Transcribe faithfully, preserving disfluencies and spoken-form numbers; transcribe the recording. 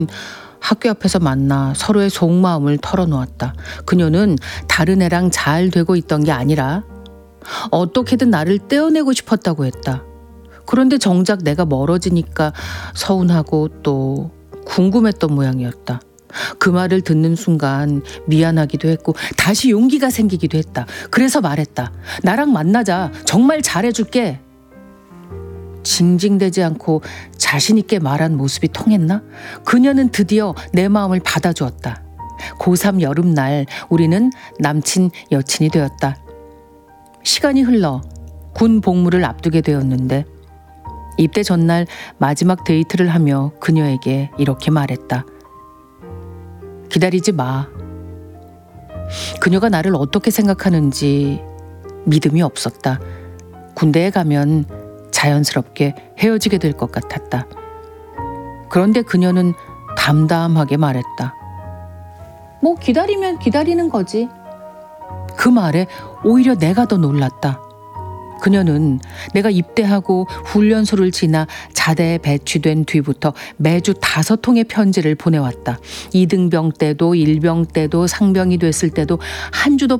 학교 앞에서 만나 서로의 속마음을 털어놓았다. 그녀는 다른 애랑 잘 되고 있던 게 아니라 어떻게든 나를 떼어내고 싶었다고 했다. 그런데 정작 내가 멀어지니까 서운하고 또 궁금했던 모양이었다. 그 말을 듣는 순간 미안하기도 했고 다시 용기가 생기기도 했다. 그래서 말했다. 나랑 만나자. 정말 잘해줄게. 징징대지 않고 자신 있게 말한 모습이 통했나? 그녀는 드디어 내 마음을 받아주었다. 고삼 여름날 우리는 남친 여친이 되었다. 시간이 흘러 군 복무를 앞두게 되었는데 입대 전날 마지막 데이트를 하며 그녀에게 이렇게 말했다. 기다리지 마. 그녀가 나를 어떻게 생각하는지 믿음이 없었다. 군대에 가면 자연스럽게 헤어지게 될 것 같았다. 그런데 그녀는 담담하게 말했다. 뭐 기다리면 기다리는 거지. 그 말에 오히려 내가 더 놀랐다. 그녀는 내가 입대하고 훈련소를 지나 자대에 배치된 뒤부터 매주 다섯 통의 편지를 보내왔다. 이등병 때도 일병 때도 상병이 됐을 때도 한 주도